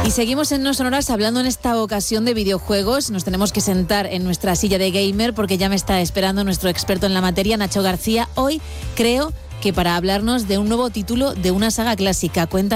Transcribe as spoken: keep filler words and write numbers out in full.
Y seguimos en No Sonoras hablando en esta ocasión de videojuegos. Nos tenemos que sentar en nuestra silla de gamer porque ya me está esperando nuestro experto en la materia, Nacho García. Hoy creo que para hablarnos de un nuevo título de una saga clásica. Cuéntanos.